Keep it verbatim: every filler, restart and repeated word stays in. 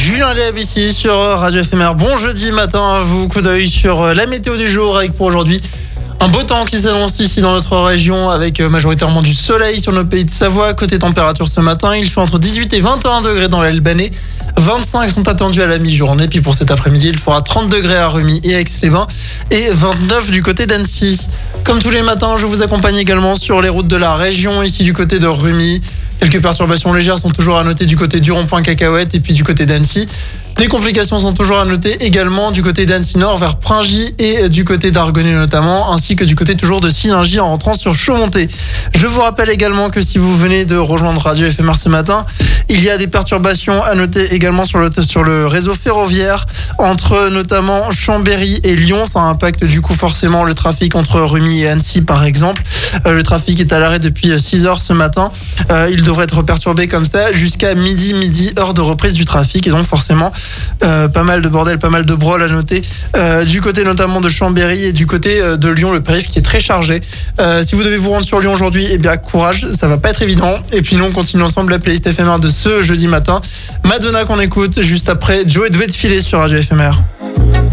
Julien Léab ici sur Radio F M R. Bon jeudi matin à vous, coup d'œil sur la météo du jour avec pour aujourd'hui un beau temps qui s'annonce ici dans notre région avec majoritairement du soleil sur nos pays de Savoie. Côté température ce matin, il fait entre dix-huit et vingt et un degrés dans l'Albanais. vingt-cinq sont attendus à la mi-journée. Puis pour cet après-midi, il fera trente degrés à Rumi et Aix-les-Bains et vingt-neuf du côté d'Annecy. Comme tous les matins, je vous accompagne également sur les routes de la région, ici du côté de Rumi. Quelques perturbations légères sont toujours à noter du côté du rond-point Cacahuète et puis du côté d'Annecy. Des complications sont toujours à noter également du côté d'Annecy Nord vers Pringy et du côté d'Argonay notamment, ainsi que du côté toujours de Sillingy en rentrant sur Chaumonté. Je vous rappelle également que si vous venez de rejoindre Radio F M R ce matin, il y a des perturbations à noter également sur le, sur le réseau ferroviaire entre notamment Chambéry et Lyon. Ça impacte du coup forcément le trafic entre Rumi et Annecy par exemple. Euh, le trafic est à l'arrêt depuis six heures ce matin. Euh, il devrait être perturbé comme ça jusqu'à midi, midi, heure de reprise du trafic. Et donc forcément, euh, pas mal de bordel, pas mal de brol à noter. Euh, du côté notamment de Chambéry et du côté euh, de Lyon, le périph' qui est très chargé. Euh, si vous devez vous rendre sur Lyon aujourd'hui, eh bien courage, ça va pas être évident. Et puis nous, on continue ensemble la playlist F M R de ce jeudi matin. Madonna qu'on écoute juste après Joe Doué de filer sur Radio F M R.